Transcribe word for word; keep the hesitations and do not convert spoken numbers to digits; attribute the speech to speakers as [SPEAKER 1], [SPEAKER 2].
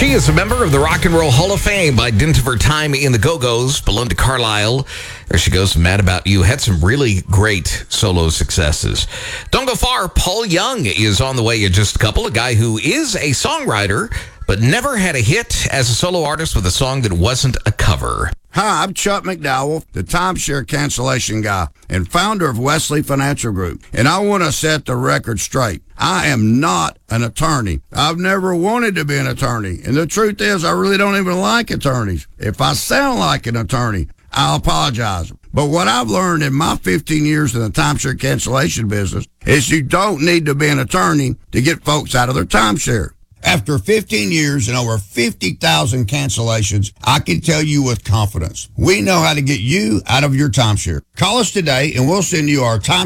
[SPEAKER 1] She is a member of the Rock and Roll Hall of Fame by dint of her time in the Go-Go's, Belinda Carlisle. There she goes, Mad About You. Had some really great solo successes. Don't go far. Paul Young is on the way in just a couple. A guy who is a songwriter, but never had a hit as a solo artist with a song that wasn't a cover.
[SPEAKER 2] Hi, I'm Chuck McDowell, the timeshare cancellation guy and founder of Wesley Financial Group. And I want to set the record straight. I am not an attorney. I've never wanted to be an attorney. And the truth is, I really don't even like attorneys. If I sound like an attorney, I'll apologize. But what I've learned in my fifteen years in the timeshare cancellation business is you don't need to be an attorney to get folks out of their timeshare. After fifteen years and over fifty thousand cancellations, I can tell you with confidence, we know how to get you out of your timeshare. Call us today and we'll send you our time